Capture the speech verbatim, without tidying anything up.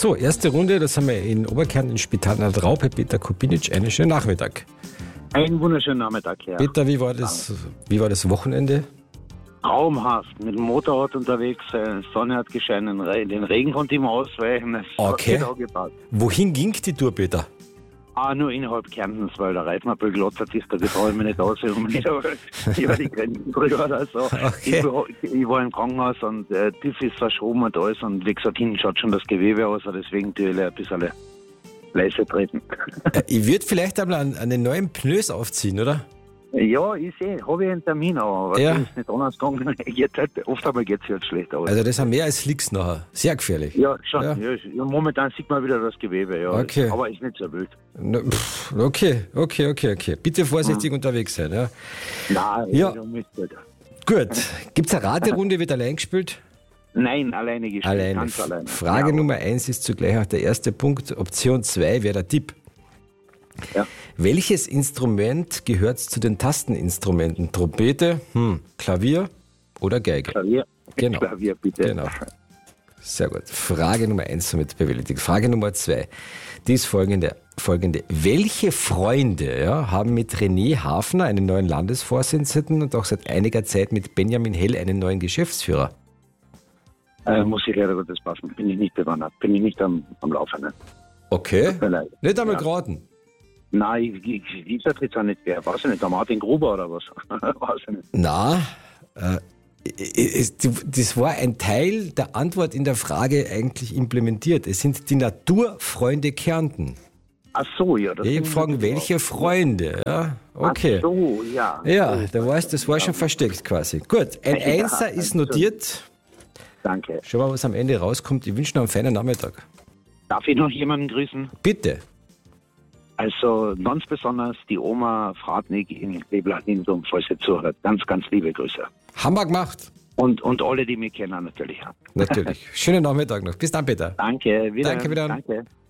So, erste Runde, das haben wir in Oberkärnten in Spital an der Raupe. Peter Kubinic, einen schönen Nachmittag. Einen wunderschönen Nachmittag, ja. Peter, wie war das, wie war das Wochenende? Traumhaft, mit dem Motorrad unterwegs, äh, Sonne hat gescheinen, Re- den Regen konnte ich mir ausweichen. Es hat Okay. genau gepasst. Wohin ging die Tour, Peter? Ah, nur innerhalb Kärntens, weil der Reifenbügel glotzert ist, da getraue ich mich nicht aus, um nicht über über die Grenzen drüber oder so. Okay. Ich, war- ich war im Krankenhaus und äh, TÜV ist verschoben und alles und wie gesagt, hinten schaut schon das Gewebe aus, und deswegen tue ich ein bisschen leise treten. Äh, ich würde vielleicht einmal an, an den neuen Pneus aufziehen, oder? Ja, ich sehe, habe ich einen Termin, aber Ja. ja. ist nicht anders gegangen. Jetzt halt, oft einmal geht es jetzt schlecht aus. Also das haben mehr als Licks nachher. Sehr gefährlich. Ja, schon. Ja. Ja. Ja, momentan sieht man wieder das Gewebe, ja. Okay. Aber ist nicht so wild. Na, pff, Okay, okay, okay, okay. Bitte vorsichtig unterwegs sein. Ja. Nein, Ja. ja. Nicht gut. Gut. Gibt es eine Raterunde, wird allein gespielt? Nein, alleine gespielt. Alleine. Ganz alleine. Frage ja. Nummer eins ist zugleich auch der erste Punkt. Option zwei wäre der Tipp. Ja. Welches Instrument gehört zu den Tasteninstrumenten? Trompete, hm, Klavier oder Geige? Klavier. Genau. Klavier, bitte. Genau. Sehr gut. Frage Nummer eins somit bewältigt. Frage Nummer zwei. Die ist folgende. folgende. Welche Freunde ja, haben mit René Hafner einen neuen Landesvorsitzenden und auch seit einiger Zeit mit Benjamin Hell einen neuen Geschäftsführer? Äh, muss ich leider Gottes passen. Bin ich nicht bewandert. Bin ich nicht am, am Laufenden. Okay. Tut mir leid. Nicht einmal Ja. geraten. Nein, ich, ich, ich sag jetzt auch nicht, wer. Weiß ich nicht, der Martin Gruber oder was? Weiß ich nicht. Na, äh, es, das war ein Teil der Antwort in der Frage eigentlich implementiert. Es sind die Naturfreunde Kärnten. Ach so, ja. Das Ich sind- frage, welche Freunde? Ja, okay. Ach so, ja. Ja, da war's, das war schon versteckt quasi. Gut, ein Ja, Einser ist also- notiert. Danke. Schauen wir mal, was am Ende rauskommt. Ich wünsche noch einen feinen Nachmittag. Darf ich noch jemanden grüßen? Bitte. Also ganz besonders die Oma Fratnik in Beblachinsum, falls ihr zuhört. Ganz, ganz liebe Grüße. Haben wir gemacht. Und, und alle, die mich kennen, natürlich. Natürlich. Schönen Nachmittag noch. Bis dann, Peter. Danke, wieder. Danke, wieder. Danke.